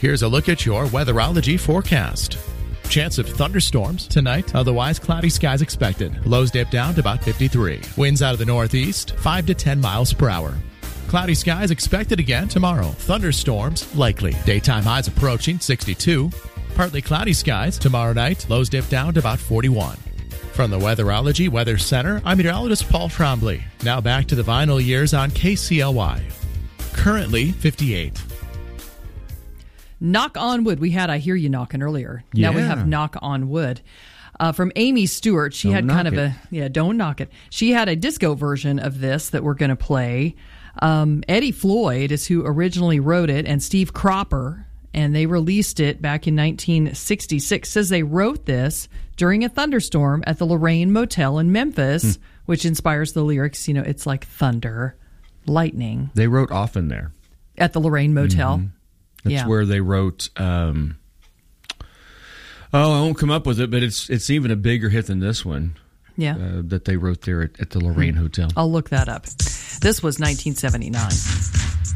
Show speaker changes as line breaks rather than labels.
Here's a look at your weatherology forecast. Chance of thunderstorms tonight, otherwise cloudy skies expected. Lows dip down to about 53. Winds out of the northeast, 5 to 10 miles per hour. Cloudy skies expected again tomorrow. Thunderstorms likely. Daytime highs approaching 62. Partly cloudy skies tomorrow night. Lows dip down to about 41. From the Weatherology Weather Center, I'm meteorologist Paul Trombley. Now back to the vinyl years on KCLY. Currently 58.
Knock on wood. We had I Hear You Knocking earlier.
Yeah.
Now we have Knock on Wood. From Amy Stewart. She had kind of Don't Knock It. She had a disco version of this that we're going to play. Eddie Floyd is who originally wrote it, and Steve Cropper, and they released it back in 1966. Says they wrote this during a thunderstorm at the Lorraine Motel in Memphis, which inspires the lyrics. You know, it's like thunder, lightning.
They wrote often there.
At the Lorraine Motel.
Mm-hmm. That's where they wrote, I won't come up with it, but it's even a bigger hit than this one.
Yeah.
That they wrote there at the Lorraine Hotel.
I'll look that up. This was 1979.